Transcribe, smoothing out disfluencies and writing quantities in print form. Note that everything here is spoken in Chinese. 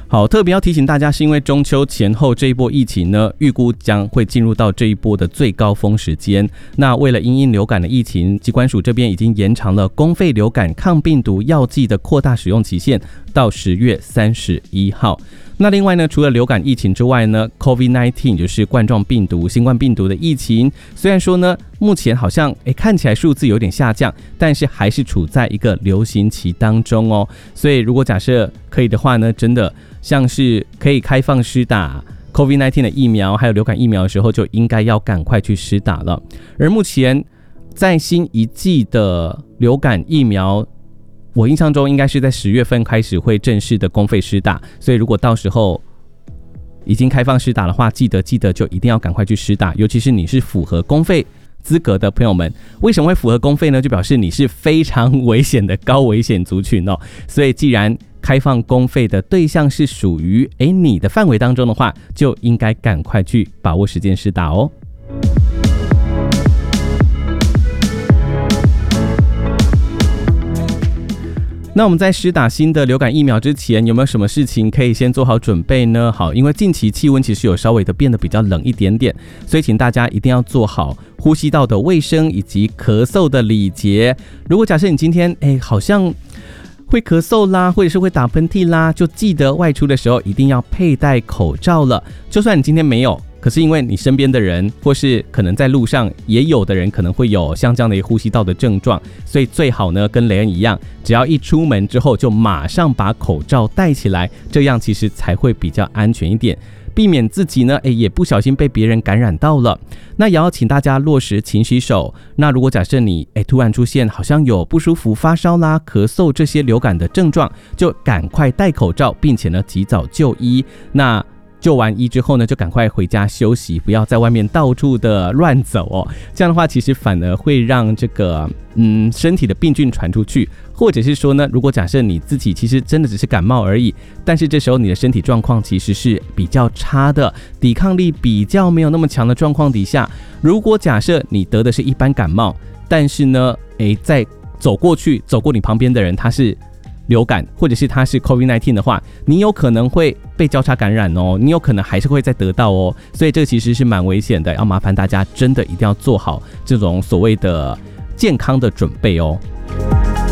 好，特别要提醒大家，是因为中秋前后这一波疫情呢，预估将会进入到这一波的最高峰时间。那为了因应流感的疫情，疾管署这边已经延长了公费流感抗病毒药剂的扩大使用期限到10月31号。那另外呢，除了流感疫情之外呢 ，COVID-19 就是冠状病毒、新冠病毒的疫情，虽然说呢，目前好像看起来数字有点下降，但是还是处在一个流行期当中哦。所以如果假设可以的话呢，真的像是可以开放施打 COVID-19 的疫苗，还有流感疫苗的时候，就应该要赶快去施打了。而目前在新一季的流感疫苗，我印象中应该是在10月份开始会正式的公费施打，所以如果到时候已经开放施打的话，记得就一定要赶快去施打，尤其是你是符合公费资格的朋友们。为什么会符合公费呢？就表示你是非常危险的高危险族群哦。所以既然开放公费的对象是属于你的范围当中的话，就应该赶快去把握时间施打哦。那我们在施打新的流感疫苗之前，有没有什么事情可以先做好准备呢？好，因为近期气温其实有稍微的变得比较冷一点点，所以请大家一定要做好呼吸道的卫生以及咳嗽的礼节。如果假设你今天好像会咳嗽啦，或者是会打喷嚏啦，就记得外出的时候一定要佩戴口罩了。就算你今天没有，可是因为你身边的人，或是可能在路上也有的人可能会有像这样的呼吸道的症状，所以最好呢跟雷恩一样，只要一出门之后就马上把口罩戴起来，这样其实才会比较安全一点，避免自己呢也不小心被别人感染到了。那也要请大家落实勤洗手。那如果假设你突然出现好像有不舒服、发烧啦、咳嗽这些流感的症状，就赶快戴口罩，并且呢及早就医。那就完医之后呢，就赶快回家休息，不要在外面到处的乱走哦。这样的话，其实反而会让这个身体的病菌传出去，或者是说呢，如果假设你自己其实真的只是感冒而已，但是这时候你的身体状况其实是比较差的，抵抗力比较没有那么强的状况底下，如果假设你得的是一般感冒，但是呢，在走过你旁边的人他是流感，或者是他是 COVID-19 的话，你有可能会被交叉感染哦，你有可能还是会再得到哦，所以这个其实是蛮危险的，要麻烦大家真的一定要做好这种所谓的健康的准备哦。